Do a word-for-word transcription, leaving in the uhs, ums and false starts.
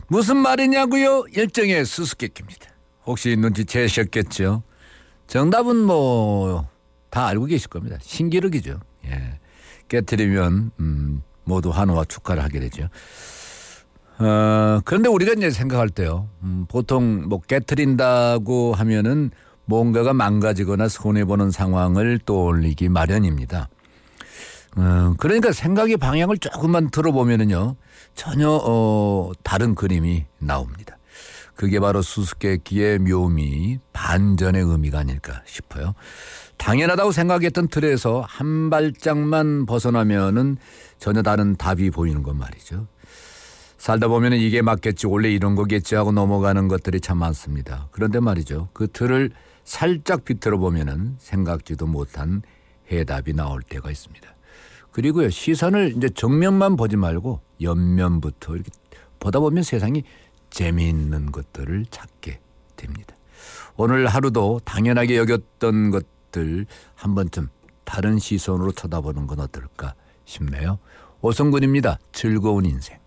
무슨 말이냐고요? 일종의 수수께끼입니다. 혹시 눈치채셨겠죠? 정답은 뭐 다 알고 계실 겁니다. 신기록이죠. 예. 깨트리면 음, 모두 환호와 축하를 하게 되죠. 어, 그런데 우리가 이제 생각할 때요. 음, 보통 뭐 깨트린다고 하면은 뭔가가 망가지거나 손해보는 상황을 떠올리기 마련입니다. 어, 그러니까 생각의 방향을 조금만 들어보면은요. 전혀 어, 다른 그림이 나옵니다. 그게 바로 수수께끼의 묘미, 반전의 의미가 아닐까 싶어요. 당연하다고 생각했던 틀에서 한 발짝만 벗어나면은 전혀 다른 답이 보이는 건 말이죠. 살다 보면 이게 맞겠지, 원래 이런 거겠지 하고 넘어가는 것들이 참 많습니다. 그런데 말이죠. 그 틀을 살짝 비틀어 보면은 생각지도 못한 해답이 나올 때가 있습니다. 그리고요, 시선을 이제 정면만 보지 말고 옆면부터 이렇게 보다 보면 세상이 재미있는 것들을 찾게 됩니다. 오늘 하루도 당연하게 여겼던 것들 한 번쯤 다른 시선으로 쳐다보는 건 어떨까 싶네요. 오성근입니다. 즐거운 인생.